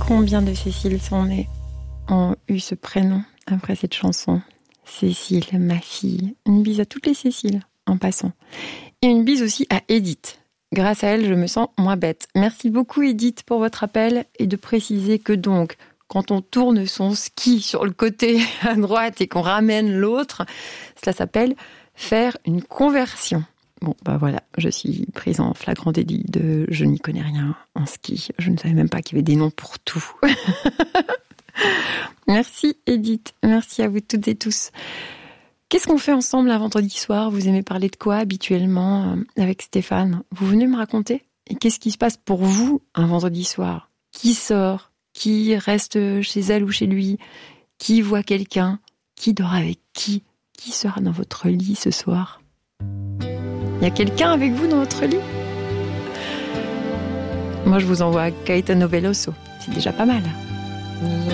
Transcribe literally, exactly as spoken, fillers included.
Combien de Cécile sont nées ont eu ce prénom après cette chanson? Cécile, ma fille. Une bise à toutes les Céciles, en passant. Et une bise aussi à Edith. Grâce à elle, je me sens moins bête. Merci beaucoup, Edith, pour votre appel et de préciser que donc, quand on tourne son ski sur le côté à droite et qu'on ramène l'autre, cela s'appelle faire une conversion. Bon, bah voilà, je suis prise en flagrant délit de je n'y connais rien en ski. Je ne savais même pas qu'il y avait des noms pour tout. Merci Edith, merci à vous toutes et tous. Qu'est-ce qu'on fait ensemble un vendredi soir? Vous aimez parler de quoi habituellement avec Stéphane? Vous venez me raconter? Et qu'est-ce qui se passe pour vous un vendredi soir? Qui sort? Qui reste chez elle ou chez lui? Qui voit quelqu'un? Qui dort avec qui? Qui sera dans votre lit ce soir? Il y a quelqu'un avec vous dans votre lit? Moi, je vous envoie Caetano Veloso. C'est déjà pas mal.